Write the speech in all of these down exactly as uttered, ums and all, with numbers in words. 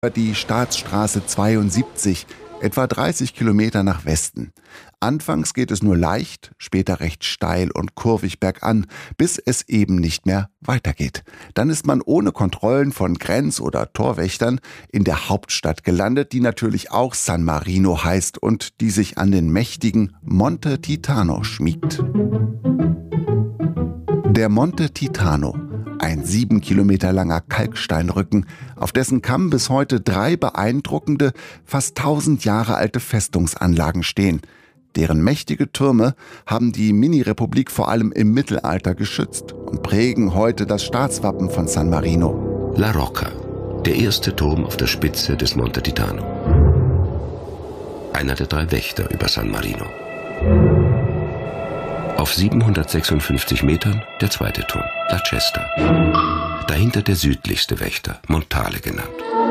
Die Staatsstraße zweiundsiebzig, etwa dreißig Kilometer nach Westen. Anfangs geht es nur leicht, später recht steil und kurvig bergan, bis es eben nicht mehr weitergeht. Dann ist man ohne Kontrollen von Grenz- oder Torwächtern in der Hauptstadt gelandet, die natürlich auch San Marino heißt und die sich an den mächtigen Monte Titano schmiegt. Der Monte Titano, ein sieben Kilometer langer Kalksteinrücken, auf dessen Kamm bis heute drei beeindruckende, fast tausend Jahre alte Festungsanlagen stehen. Deren mächtige Türme haben die Mini-Republik vor allem im Mittelalter geschützt und prägen heute das Staatswappen von San Marino. La Rocca, der erste Turm auf der Spitze des Monte Titano. Einer der drei Wächter über San Marino. Auf siebenhundertsechsundfünfzig Metern der zweite Turm, La Cesta. Dahinter der südlichste Wächter, Montale genannt.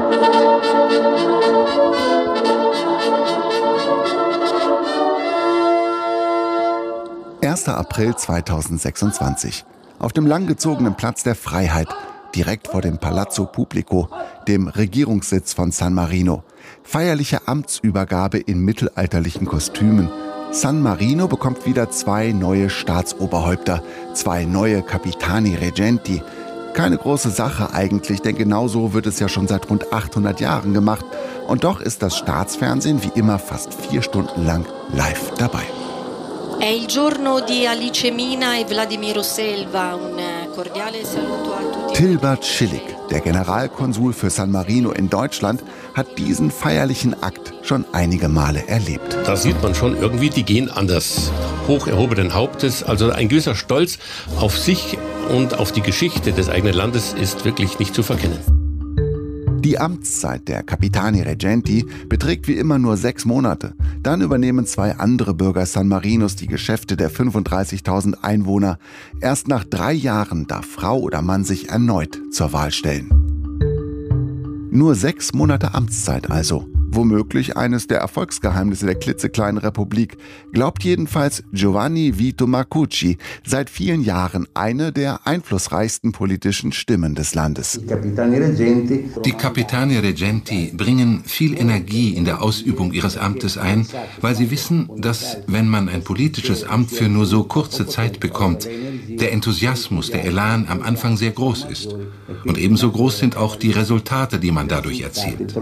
erster April zweitausendsechsundzwanzig. Auf dem langgezogenen Platz der Freiheit, direkt vor dem Palazzo Pubblico, dem Regierungssitz von San Marino. Feierliche Amtsübergabe in mittelalterlichen Kostümen. San Marino bekommt wieder zwei neue Staatsoberhäupter, zwei neue Capitani Reggenti. Keine große Sache eigentlich, denn genauso wird es ja schon seit rund achthundert Jahren gemacht. Und doch ist das Staatsfernsehen wie immer fast vier Stunden lang live dabei. È il giorno di Alice Mina e Vladimiro Selva. Un cordiale saluto a tutti. Tilbert Schillig, der Generalkonsul für San Marino in Deutschland, hat diesen feierlichen Akt schon einige Male erlebt. Da sieht man schon irgendwie, die gehen anders. Hoch erhobenen Hauptes, also ein gewisser Stolz auf sich und auf die Geschichte des eigenen Landes ist wirklich nicht zu verkennen. Die Amtszeit der Capitani Reggenti beträgt wie immer nur sechs Monate. Dann übernehmen zwei andere Bürger San Marinos die Geschäfte der fünfunddreißigtausend Einwohner. Erst nach drei Jahren darf Frau oder Mann sich erneut zur Wahl stellen. Nur sechs Monate Amtszeit also. Womöglich eines der Erfolgsgeheimnisse der klitzekleinen Republik, glaubt jedenfalls Giovanni Vito Marcucci, seit vielen Jahren eine der einflussreichsten politischen Stimmen des Landes. Die Capitani Reggenti bringen viel Energie in der Ausübung ihres Amtes ein, weil sie wissen, dass, wenn man ein politisches Amt für nur so kurze Zeit bekommt, der Enthusiasmus, der Elan am Anfang sehr groß ist. Und ebenso groß sind auch die Resultate, die man dadurch erzielt.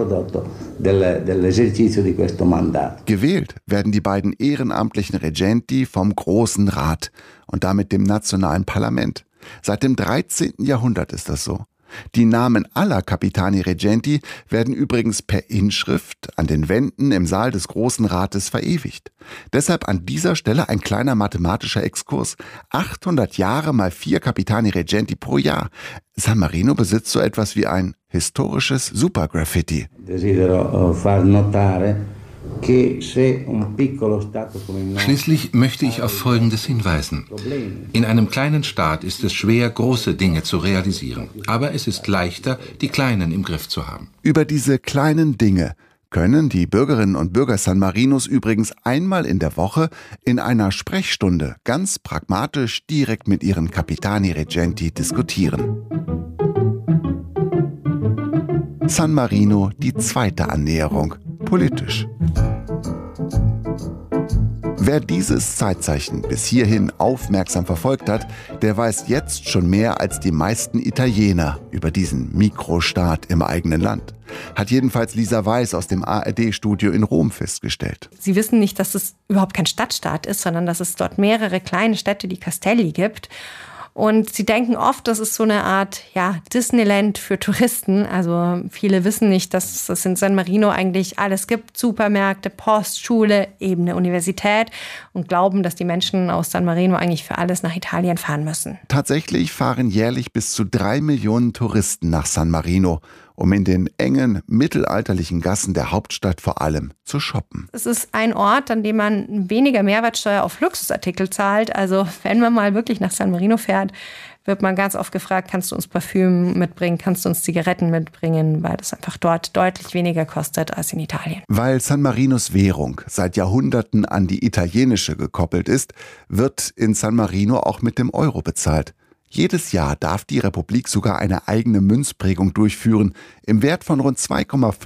Gewählt werden die beiden ehrenamtlichen Reggenti vom Großen Rat und damit dem nationalen Parlament. Seit dem dreizehnten Jahrhundert ist das so. Die Namen aller Capitani Reggenti werden übrigens per Inschrift an den Wänden im Saal des Großen Rates verewigt. Deshalb an dieser Stelle ein kleiner mathematischer Exkurs. achthundert Jahre mal vier Capitani Reggenti pro Jahr. San Marino besitzt so etwas wie ein historisches Supergraffiti. Schließlich möchte ich auf Folgendes hinweisen. In einem kleinen Staat ist es schwer, große Dinge zu realisieren. Aber es ist leichter, die kleinen im Griff zu haben. Über diese kleinen Dinge können die Bürgerinnen und Bürger San Marinos übrigens einmal in der Woche in einer Sprechstunde ganz pragmatisch direkt mit ihren Capitani Reggenti diskutieren. San Marino, die zweite Annäherung, politisch. Wer dieses Zeitzeichen bis hierhin aufmerksam verfolgt hat, der weiß jetzt schon mehr als die meisten Italiener über diesen Mikrostaat im eigenen Land. Hat jedenfalls Lisa Weiß aus dem A R D-Studio in Rom festgestellt. Sie wissen nicht, dass es überhaupt kein Stadtstaat ist, sondern dass es dort mehrere kleine Städte, die Castelli, gibt. Und sie denken oft, das ist so eine Art ja, Disneyland für Touristen. Also viele wissen nicht, dass es in San Marino eigentlich alles gibt. Supermärkte, Post, Schule, eben eine Universität. Und glauben, dass die Menschen aus San Marino eigentlich für alles nach Italien fahren müssen. Tatsächlich fahren jährlich bis zu drei Millionen Touristen nach San Marino, um in den engen, mittelalterlichen Gassen der Hauptstadt vor allem zu shoppen. Es ist ein Ort, an dem man weniger Mehrwertsteuer auf Luxusartikel zahlt. Also wenn man mal wirklich nach San Marino fährt, wird man ganz oft gefragt, kannst du uns Parfüm mitbringen, kannst du uns Zigaretten mitbringen, weil das einfach dort deutlich weniger kostet als in Italien. Weil San Marinos Währung seit Jahrhunderten an die italienische gekoppelt ist, wird in San Marino auch mit dem Euro bezahlt. Jedes Jahr darf die Republik sogar eine eigene Münzprägung durchführen, im Wert von rund zwei Komma fünf